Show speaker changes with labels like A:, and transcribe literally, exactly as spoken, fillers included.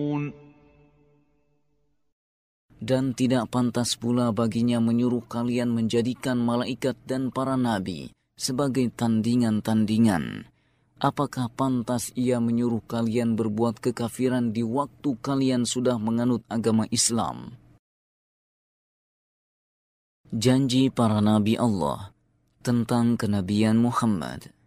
A: Dan tidak pantas pula baginya menyuruh kalian menjadikan malaikat dan para nabi sebagai tandingan-tandingan. Apakah pantas ia menyuruh kalian berbuat kekafiran di waktu kalian sudah menganut agama Islam? Janji para nabi Allah tentang kenabian Muhammad.